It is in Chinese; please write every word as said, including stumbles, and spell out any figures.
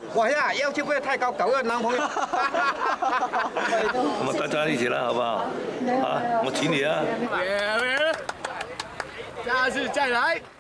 我呀要求不要太高，搞个男朋友。 我们大家一起来好不好？啊，我请你啊！ 下次再来。